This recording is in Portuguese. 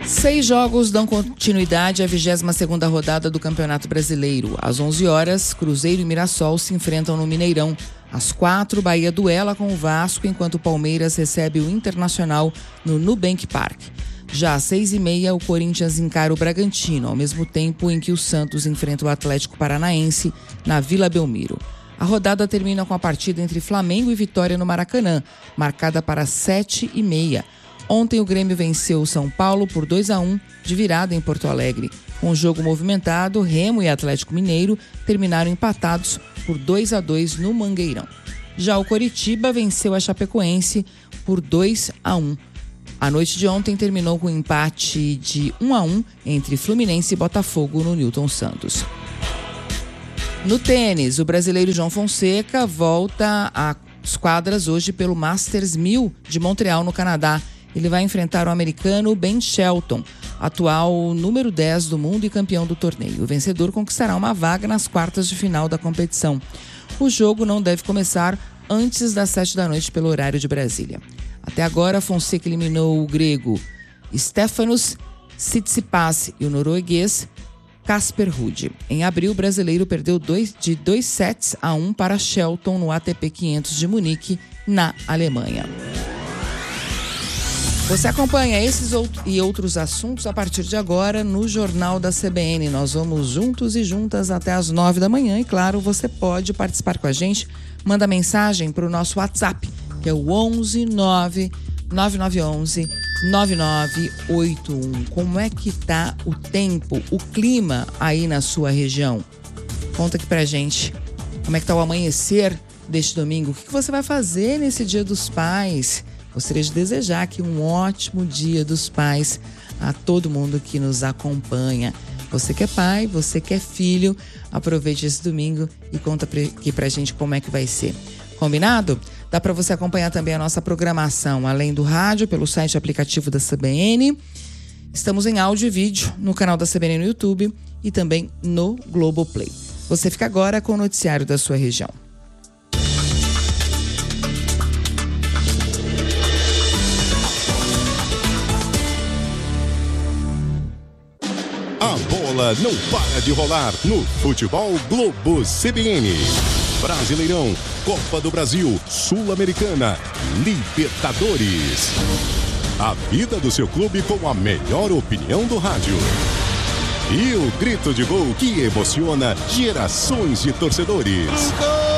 6 jogos dão continuidade à 22ª rodada do Campeonato Brasileiro. Às 11 horas, Cruzeiro e Mirassol se enfrentam no Mineirão. Às 4, Bahia duela com o Vasco, enquanto o Palmeiras recebe o Internacional no Nubank Park. Já às 6h30, o Corinthians encara o Bragantino, ao mesmo tempo em que o Santos enfrenta o Atlético Paranaense na Vila Belmiro. A rodada termina com a partida entre Flamengo e Vitória no Maracanã, marcada para 7h30. Ontem o Grêmio venceu o São Paulo por 2-1 de virada em Porto Alegre. Com o jogo movimentado, Remo e Atlético Mineiro terminaram empatados por 2-2 no Mangueirão. Já o Coritiba venceu a Chapecoense por 2-1. A noite de ontem terminou com um empate de 1-1 entre Fluminense e Botafogo no Newton Santos. No tênis, o brasileiro João Fonseca volta às quadras hoje pelo Masters 1000 de Montreal, no Canadá. Ele vai enfrentar o americano Ben Shelton, atual número 10 do mundo e campeão do torneio. O vencedor conquistará uma vaga nas quartas de final da competição. O jogo não deve começar antes das 7 da noite pelo horário de Brasília. Até agora, Fonseca eliminou o grego Stefanos Tsitsipas e o norueguês Casper Ruud. Em abril, o brasileiro perdeu de 2-1 para Shelton no ATP 500 de Munique, na Alemanha. Você acompanha esses e outros assuntos a partir de agora no Jornal da CBN. Nós vamos juntos e juntas até as 9 da manhã e, claro, você pode participar com a gente. Manda mensagem para o nosso WhatsApp, que é o 11-9911-9981. Como é que tá o tempo, o clima aí na sua região? Conta aqui pra gente como é que tá o amanhecer deste domingo. O que você vai fazer nesse Dia dos Pais? Gostaria de desejar aqui um ótimo Dia dos Pais a todo mundo que nos acompanha. Você que é pai, você que é filho, aproveite esse domingo e conta aqui pra gente como é que vai ser. Combinado? Dá para você acompanhar também a nossa programação, além do rádio, pelo site e aplicativo da CBN. Estamos em áudio e vídeo no canal da CBN no YouTube e também no Globoplay. Você fica agora com o noticiário da sua região. A bola não para de rolar no Futebol Globo CBN. Brasileirão, Copa do Brasil, Sul-Americana, Libertadores. A vida do seu clube com a melhor opinião do rádio. E o grito de gol que emociona gerações de torcedores.